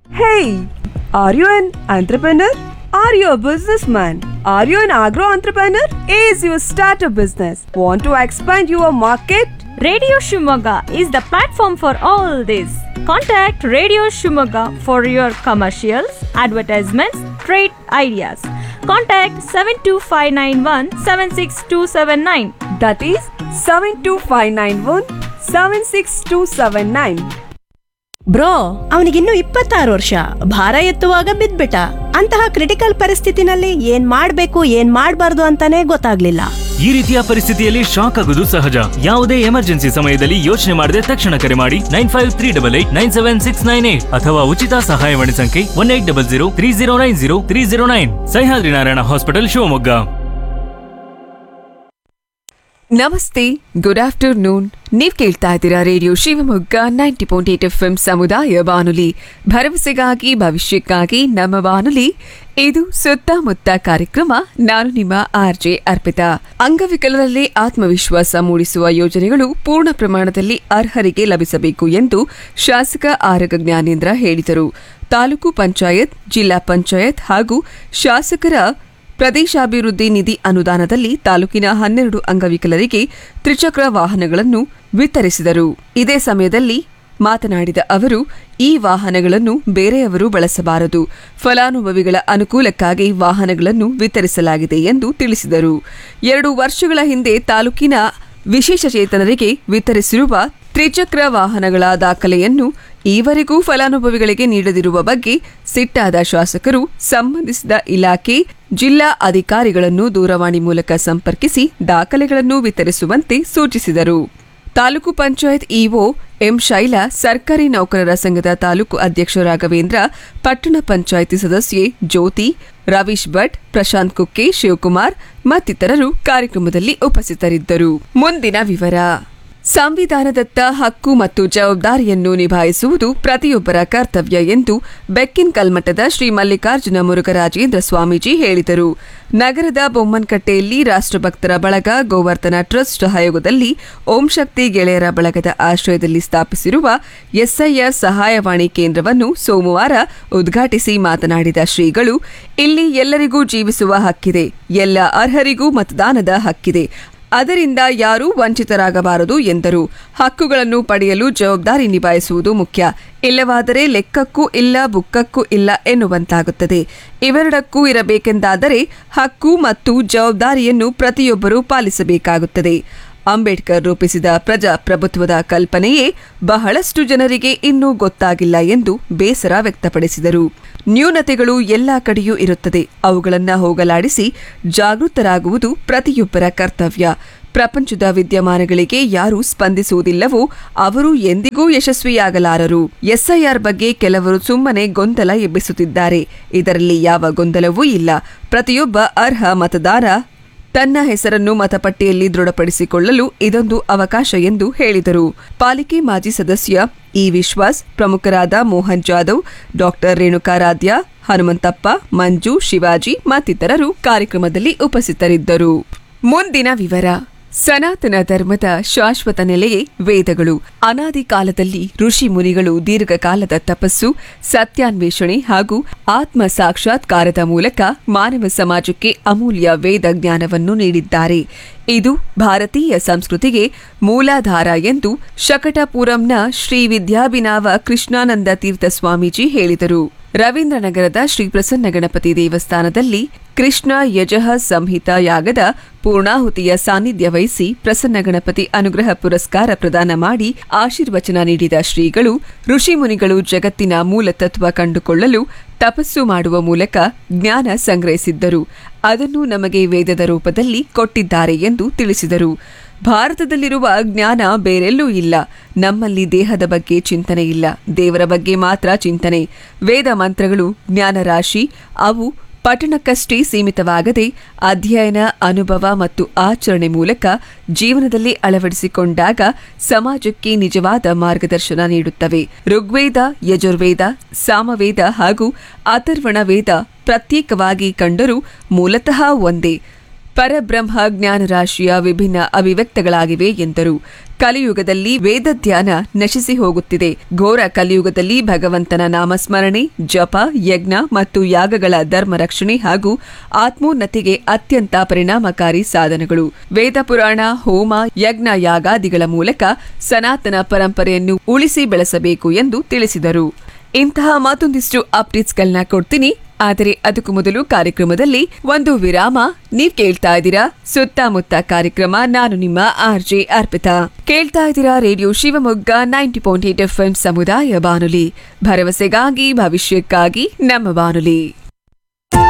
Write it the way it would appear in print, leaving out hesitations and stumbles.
Hey, are you an entrepreneur? Are you a businessman? Are you an agro entrepreneur? Is you start a business? Want to expand your market? Radio Shumaga is the platform for all this. Contact Radio Shumaga for your commercials, advertisements, trade ideas. Contact 72591 76279. That is 72591 76279. Bro ಅವನಿಗಿನ್ನು 26 ವರ್ಷ, ಭಾರ ಎತ್ತುವಾಗ ಬಿದ್ಬಿಟ್ಟ. ಅಂತಹ critical ಪರಿಸ್ಥಿತಿನಲ್ಲಿ ಏನ್ ಮಾಡ್ಬೇಕು ಏನ್ ಮಾಡ್ಬಾರ್ದು ಅಂತಾನೆ ಗೊತ್ತಾಗ್ಲಿಲ್ಲ. ಈ ರೀತಿಯ ಪರಿಸ್ಥಿತಿಯಲ್ಲಿ ಶಾಕ್ ಆಗುವುದು ಸಹಜ. ಯಾವುದೇ ಎಮರ್ಜೆನ್ಸಿ ಸಮಯದಲ್ಲಿ ಯೋಚನೆ ಮಾಡದೆ ತಕ್ಷಣ ಕರೆ ಮಾಡಿ 9538897698 ಅಥವಾ ಉಚಿತ ಸಹಾಯವಾಣಿ ಸಂಖ್ಯೆ 180030903009. ಸಹ್ಯಾದ್ರಿ ನಾರಾಯಣ ಹಾಸ್ಪಿಟಲ್, ಶಿವಮೊಗ್ಗ. ನಮಸ್ತೆ, ಗುಡ್ ಆಫ್ಟರ್ನೂನ್. ನೀವ್ ಕೇಳ್ತಾ ಇದ್ದೀರಾ ರೇಡಿಯೋ ಶಿವಮೊಗ್ಗ 90.8 FM ಸಮುದಾಯ ಬಾನುಲಿ, ಭರವಸೆಗಾಗಿ ಭವಿಷ್ಯಕ್ಕಾಗಿ ನಮ್ಮ ಬಾನುಲಿ. ಇದು ಸುತ್ತಮುತ್ತ ಕಾರ್ಯಕ್ರಮ. ನಾನು ನಿಮ್ಮ RJ ಅರ್ಪಿತಾ. ಅಂಗವಿಕಲರಲ್ಲಿ ಆತ್ಮವಿಶ್ವಾಸ ಮೂಡಿಸುವ ಯೋಜನೆಗಳು ಪೂರ್ಣ ಪ್ರಮಾಣದಲ್ಲಿ ಅರ್ಹರಿಗೆ ಲಭಿಸಬೇಕು ಎಂದು ಶಾಸಕ ಆರಗ ಜ್ಞಾನೇಂದ್ರ ಹೇಳಿದರು. ತಾಲೂಕು ಪಂಚಾಯತ್, ಜಿಲ್ಲಾ ಪಂಚಾಯತ್ ಹಾಗೂ ಶಾಸಕರ ಪ್ರದೇಶಾಭಿವೃದ್ಧಿ ನಿಧಿ ಅನುದಾನದಲ್ಲಿ ತಾಲೂಕಿನ 12 ಅಂಗವಿಕಲರಿಗೆ ತ್ರಿಚಕ್ರ ವಾಹನಗಳನ್ನು ವಿತರಿಸಿದರು. ಇದೇ ಸಮಯದಲ್ಲಿ ಮಾತನಾಡಿದ ಅವರು, ಈ ವಾಹನಗಳನ್ನು ಬೇರೆಯವರು ಬಳಸಬಾರದು, ಫಲಾನುಭವಿಗಳ ಅನುಕೂಲಕ್ಕಾಗಿ ವಾಹನಗಳನ್ನು ವಿತರಿಸಲಾಗಿದೆ ಎಂದು ತಿಳಿಸಿದರು. 2 ವರ್ಷಗಳ ಹಿಂದೆ ತಾಲೂಕಿನ ವಿಶೇಷಚೇತನರಿಗೆ ವಿತರಿಸಿರುವ ತ್ರಿಚಕ್ರ ವಾಹನಗಳ ದಾಖಲೆಯನ್ನು ಈವರೆಗೂ ಫಲಾನುಭವಿಗಳಿಗೆ ನೀಡದಿರುವ ಬಗ್ಗೆ ಸಿಟ್ಟಾದ ಶಾಸಕರು ಸಂಬಂಧಿಸಿದ ಇಲಾಖೆ, ಜಿಲ್ಲಾ ಅಧಿಕಾರಿಗಳನ್ನು ದೂರವಾಣಿ ಮೂಲಕ ಸಂಪರ್ಕಿಸಿ ದಾಖಲೆಗಳನ್ನು ವಿತರಿಸುವಂತೆ ಸೂಚಿಸಿದರು. ತಾಲೂಕು ಪಂಚಾಯತ್ ಇಒ ಎಂ ಶೈಲಾ, ಸರ್ಕಾರಿ ನೌಕರರ ಸಂಘದ ತಾಲೂಕು ಅಧ್ಯಕ್ಷ ರಾಘವೇಂದ್ರ, ಪಟ್ಟಣ ಪಂಚಾಯಿತಿ ಸದಸ್ಯೆ ಜ್ಯೋತಿ, ರವೀಶ್ ಭಟ್, ಪ್ರಶಾಂತ್ ಕುಕ್ಕೆ, ಶಿವಕುಮಾರ್ ಮತ್ತಿತರರು ಕಾರ್ಯಕ್ರಮದಲ್ಲಿ ಉಪಸ್ಥಿತರಿದ್ದರು. ಮುಂದಿನ ವಿವರ. ಸಂವಿಧಾನದತ್ತ ಹಕ್ಕು ಮತ್ತು ಜವಾಬ್ದಾರಿಯನ್ನು ನಿಭಾಯಿಸುವುದು ಪ್ರತಿಯೊಬ್ಬರ ಕರ್ತವ್ಯ ಎಂದು ಬೆಕ್ಕಿನ ಕಲ್ಮಠದ ಶ್ರೀ ಮಲ್ಲಿಕಾರ್ಜುನ ಮುರುಘರಾಜೇಂದ್ರ ಸ್ವಾಮೀಜಿ ಹೇಳಿದರು. ನಗರದ ಬೊಮ್ಮನಕಟ್ಟೆಯಲ್ಲಿ ರಾಷ್ಟ್ರಭಕ್ತರ ಬಳಗ ಗೋವರ್ಧನ ಟ್ರಸ್ಟ್ ಸಹಯೋಗದಲ್ಲಿ ಓಂ ಶಕ್ತಿ ಗೆಳೆಯರ ಬಳಗದ ಆಶ್ರಯದಲ್ಲಿ ಸ್ಥಾಪಿಸಿರುವ ಎಸ್ಐಆರ್ ಸಹಾಯವಾಣಿ ಕೇಂದ್ರವನ್ನು ಸೋಮವಾರ ಉದ್ಘಾಟಿಸಿ ಮಾತನಾಡಿದ ಶ್ರೀಗಳು, ಇಲ್ಲಿ ಎಲ್ಲರಿಗೂ ಜೀವಿಸುವ ಹಕ್ಕಿದೆ, ಎಲ್ಲ ಅರ್ಹರಿಗೂ ಮತದಾನದ ಹಕ್ಕಿದೆ, ಅದರಿಂದ ಯಾರೂ ವಂಚಿತರಾಗಬಾರದು ಎಂದರು. ಹಕ್ಕುಗಳನ್ನು ಪಡೆಯಲು ಜವಾಬ್ದಾರಿ ನಿಭಾಯಿಸುವುದು ಮುಖ್ಯ, ಇಲ್ಲವಾದರೆ ಲೆಕ್ಕಕ್ಕೂ ಇಲ್ಲ ಬುಕ್ಕಕ್ಕೂ ಇಲ್ಲ ಎನ್ನುವಂತಾಗುತ್ತದೆ. ಇವೆರಡಕ್ಕೂ ಇರಬೇಕೆಂದಾದರೆ ಹಕ್ಕು ಮತ್ತು ಜವಾಬ್ದಾರಿಯನ್ನು ಪ್ರತಿಯೊಬ್ಬರೂ ಪಾಲಿಸಬೇಕಾಗುತ್ತದೆ. ಅಂಬೇಡ್ಕರ್ ರೂಪಿಸಿದ ಪ್ರಜಾಪ್ರಭುತ್ವದ ಕಲ್ಪನೆಯೇ ಬಹಳಷ್ಟು ಜನರಿಗೆ ಇನ್ನೂ ಗೊತ್ತಾಗಿಲ್ಲ ಎಂದು ಬೇಸರ ವ್ಯಕ್ತಪಡಿಸಿದರು. ನ್ಯೂನತೆಗಳು ಎಲ್ಲಾ ಕಡೆಯೂ ಇರುತ್ತದೆ, ಅವುಗಳನ್ನು ಹೋಗಲಾಡಿಸಿ ಜಾಗೃತರಾಗುವುದು ಪ್ರತಿಯೊಬ್ಬರ ಕರ್ತವ್ಯ. ಪ್ರಪಂಚದ ವಿದ್ಯಮಾನಗಳಿಗೆ ಯಾರು ಸ್ಪಂದಿಸುವುದಿಲ್ಲವೋ ಅವರು ಎಂದಿಗೂ ಯಶಸ್ವಿಯಾಗಲಾರರು. ಎಸ್ಐಆರ್ ಬಗ್ಗೆ ಕೆಲವರು ಸುಮ್ಮನೆ ಗೊಂದಲ ಎಬ್ಬಿಸುತ್ತಿದ್ದಾರೆ. ಇದರಲ್ಲಿ ಯಾವ ಗೊಂದಲವೂ ಇಲ್ಲ. ಪ್ರತಿಯೊಬ್ಬ ಅರ್ಹ ಮತದಾರ ತನ್ನ ಹೆಸರನ್ನು ಮತಪಟ್ಟಿಯಲ್ಲಿ ದೃಢಪಡಿಸಿಕೊಳ್ಳಲು ಇದೊಂದು ಅವಕಾಶ ಎಂದು ಹೇಳಿದರು. ಪಾಲಿಕೆ ಮಾಜಿ ಸದಸ್ಯ ಇ ವಿಶ್ವಾಸ್, ಪ್ರಮುಖರಾದ ಮೋಹನ್ ಜಾಧವ್, ಡಾಕ್ಟರ್ ರೇಣುಕಾರಾಧ್ಯ, ಹನುಮಂತಪ್ಪ, ಮಂಜು, ಶಿವಾಜಿ ಮತ್ತಿತರರು ಕಾರ್ಯಕ್ರಮದಲ್ಲಿ ಉಪಸ್ಥಿತರಿದ್ದರು. ಮುಂದಿನ ವಿವರ. ಸನಾತನ ಧರ್ಮದ ಶಾಶ್ವತ ನೆಲೆಯೇ ವೇದಗಳು. ಅನಾದಿ ಕಾಲದಲ್ಲಿ ಋಷಿ ಮುನಿಗಳು ದೀರ್ಘಕಾಲದ ತಪಸ್ಸು, ಸತ್ಯಾನ್ವೇಷಣೆ ಹಾಗೂ ಆತ್ಮ ಸಾಕ್ಷಾತ್ಕಾರದ ಮೂಲಕ ಮಾನವ ಸಮಾಜಕ್ಕೆ ಅಮೂಲ್ಯ ವೇದ ಜ್ಞಾನವನ್ನು ನೀಡಿದ್ದಾರೆ. ಇದು ಭಾರತೀಯ ಸಂಸ್ಕೃತಿಗೆ ಮೂಲಾಧಾರ ಎಂದು ಶಕಟಪುರಂನ ಶ್ರೀ ವಿದ್ಯಾಭಿನವ ಕೃಷ್ಣಾನಂದ ತೀರ್ಥ ಸ್ವಾಮೀಜಿ ಹೇಳಿದರು. ರವೀಂದ್ರನಗರದ ಶ್ರೀ ಪ್ರಸನ್ನ ಗಣಪತಿ ದೇವಸ್ಥಾನದಲ್ಲಿ ಕೃಷ್ಣ ಯಜಃ ಸಂಹಿತ ಯಾಗದ ಪೂರ್ಣಾಹುತಿಯ ಸಾನ್ನಿಧ್ಯ ವಹಿಸಿ ಪ್ರಸನ್ನ ಗಣಪತಿ ಅನುಗ್ರಹ ಪುರಸ್ಕಾರ ಪ್ರದಾನ ಮಾಡಿ ಆಶೀರ್ವಚನ ನೀಡಿದ ಶ್ರೀಗಳು, ಋಷಿಮುನಿಗಳು ಜಗತ್ತಿನ ಮೂಲತತ್ವ ಕಂಡುಕೊಳ್ಳಲು ತಪಸ್ಸು ಮಾಡುವ ಮೂಲಕ ಜ್ಞಾನ ಸಂಗ್ರಹಿಸಿದ್ದರು. ಅದನ್ನು ನಮಗೆ ವೇದದ ರೂಪದಲ್ಲಿ ಕೊಟ್ಟಿದ್ದಾರೆ ಎಂದು ತಿಳಿಸಿದರು. ಭಾರತದಲ್ಲಿರುವ ಜ್ಞಾನ ಬೇರೆಲ್ಲೂ ಇಲ್ಲ. ನಮ್ಮಲ್ಲಿ ದೇಹದ ಬಗ್ಗೆ ಚಿಂತನೆ ಇಲ್ಲ, ದೇವರ ಬಗ್ಗೆ ಮಾತ್ರ ಚಿಂತನೆ. ವೇದ ಮಂತ್ರಗಳು ಜ್ಞಾನರಾಶಿ. ಅವು ಪಠಣಕ್ಕಷ್ಟೇ ಸೀಮಿತವಾಗದೆ ಅಧ್ಯಯನ, ಅನುಭವ ಮತ್ತು ಆಚರಣೆ ಮೂಲಕ ಜೀವನದಲ್ಲಿ ಅಳವಡಿಸಿಕೊಂಡಾಗ ಸಮಾಜಕ್ಕೆ ನಿಜವಾದ ಮಾರ್ಗದರ್ಶನ ನೀಡುತ್ತವೆ. ಋಗ್ವೇದ, ಯಜುರ್ವೇದ, ಸಾಮವೇದ ಹಾಗೂ ಅಥರ್ವಣ ವೇದ ಪ್ರತ್ಯೇಕವಾಗಿ ಕಂಡರೂ ಮೂಲತಃ ಒಂದೇ. ಪರಬ್ರಹ್ಮ ಜ್ಞಾನರಾಶಿಯ ವಿಭಿನ್ನ ಅಭಿವ್ಯಕ್ತಗಳಾಗಿವೆ ಎಂದರು. ಕಲಿಯುಗದಲ್ಲಿ ವೇದಧ್ಯಾನ ನಶಿಸಿ ಹೋಗುತ್ತಿದೆ. ಘೋರ ಕಲಿಯುಗದಲ್ಲಿ ಭಗವಂತನ ನಾಮಸ್ಮರಣೆ, ಜಪ, ಯಜ್ಞ ಮತ್ತು ಯಾಗಗಳ ಧರ್ಮ ರಕ್ಷಣೆ ಹಾಗೂ ಆತ್ಮೋನ್ನತಿಗೆ ಅತ್ಯಂತ ಪರಿಣಾಮಕಾರಿ ಸಾಧನಗಳು. ವೇದ ಪುರಾಣ, ಹೋಮ, ಯಜ್ಞ, ಯಾಗಾದಿಗಳ ಮೂಲಕ ಸನಾತನ ಪರಂಪರೆಯನ್ನು ಉಳಿಸಿ ಬೆಳೆಸಬೇಕು ಎಂದು ತಿಳಿಸಿದರು. ಇಂತಹ ಮತ್ತೊಂದಿಷ್ಟು ಅಪ್ಡೇಟ್ಸ್ಗಳನ್ನ ಕೊಡ್ತೀನಿ. ಆದರೆ ಅದಕ್ಕೂ ಮೊದಲು ಕಾರ್ಯಕ್ರಮದಲ್ಲಿ ಒಂದು ವಿರಾಮ. ನೀವ್ ಕೇಳ್ತಾ ಇದ್ದೀರಾ ಸುತ್ತಮುತ್ತ ಕಾರ್ಯಕ್ರಮ. ನಾನು ನಿಮ್ಮ RJ ಅರ್ಪಿತಾ. ಕೇಳ್ತಾ ಇದ್ದೀರಾ ರೇಡಿಯೋ ಶಿವಮೊಗ್ಗ 90.8 FM ಸಮುದಾಯ ಬಾನುಲಿ. ಭರವಸೆಗಾಗಿ ಭವಿಷ್ಯಕ್ಕಾಗಿ ನಮ್ಮ ಬಾನುಲಿ.